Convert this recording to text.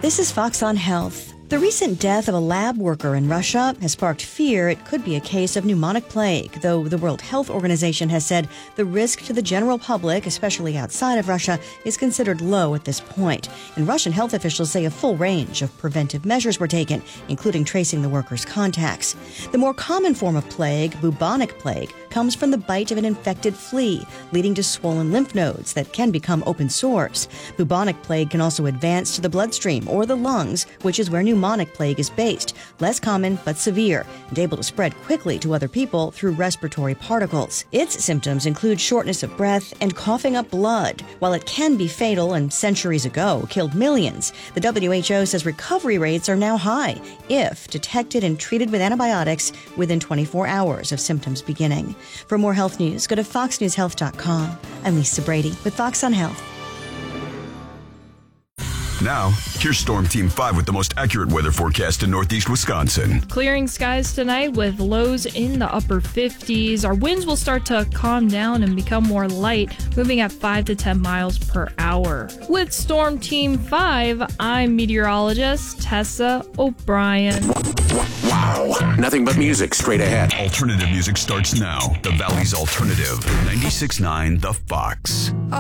This is Fox on Health. The recent death of a lab worker in Russia has sparked fear it could be a case of pneumonic plague, though the World Health Organization has said the risk to the general public, especially outside of Russia, is considered low at this point. And Russian health officials say a full range of preventive measures were taken, including tracing the worker's contacts. The more common form of plague, bubonic plague, comes from the bite of an infected flea, leading to swollen lymph nodes that can become open sores. Bubonic plague can also advance to the bloodstream or the lungs, which is where pneumonic plague is based, less common but severe, and able to spread quickly to other people through respiratory particles. Its symptoms include shortness of breath and coughing up blood. While it can be fatal and centuries ago killed millions, the WHO says recovery rates are now high if detected and treated with antibiotics within 24 hours of symptoms beginning. For more health news, go to foxnewshealth.com. I'm Lisa Brady with Fox on Health. Now, here's Storm Team 5 with the most accurate weather forecast in Northeast Wisconsin. Clearing skies tonight with lows in the upper 50s. Our winds will start to calm down and become more light, moving at 5 to 10 miles per hour. With Storm Team 5, I'm meteorologist Tessa O'Brien. Wow. Nothing but music straight ahead. Alternative music starts now. The Valley's Alternative. 96.9 The Fox.